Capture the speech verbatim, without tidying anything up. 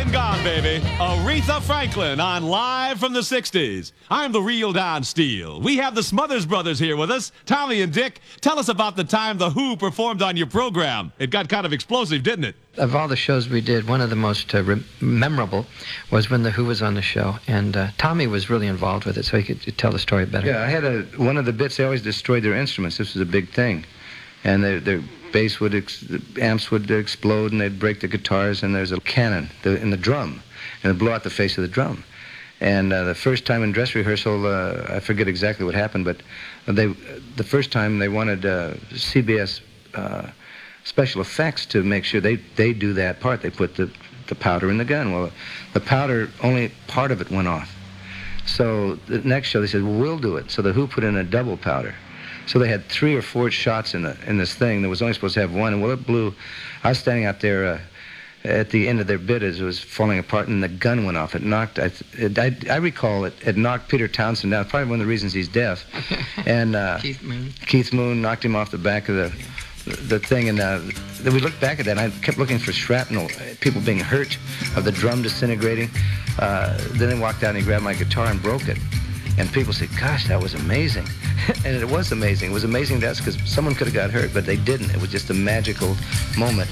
and gone, baby. Aretha Franklin on Live from the sixties. I'm the real Don Steele. We have the Smothers Brothers here with us. Tommy and Dick, tell us about the time The Who performed on your program. It got kind of explosive, didn't it? Of all the shows we did, one of the most uh, re- memorable was when The Who was on the show. And uh, Tommy was really involved with it, so he could tell the story better. Yeah, I had a, one of the bits, they always destroyed their instruments. This was a big thing. And their, their bass would, ex- the amps would explode, and they'd break the guitars, and there's a cannon the, in the drum, and it'd blow out the face of the drum. And uh, the first time in dress rehearsal, uh, I forget exactly what happened, but they, the first time they wanted uh, C B S uh, special effects to make sure they, they do that part. They put the, the powder in the gun. Well, the powder, only part of it went off. So the next show, they said, well, we'll do it. So the Who put in a double powder. So they had three or four shots in the in this thing. There was only supposed to have one, and well, it blew. I was standing out there uh, at the end of their bit as it was falling apart, and the gun went off. It knocked. I it, I, I recall it. It knocked Peter Townsend down. Probably one of the reasons he's deaf. And uh, Keith Moon. Keith Moon knocked him off the back of the the thing, and uh, then we looked back at that. And I kept looking for shrapnel, people being hurt, of the drum disintegrating. Uh, then he walked out and he grabbed my guitar and broke it. And people said, gosh, that was amazing. And it was amazing. It was amazing to us because someone could have got hurt, but they didn't. It was just a magical moment.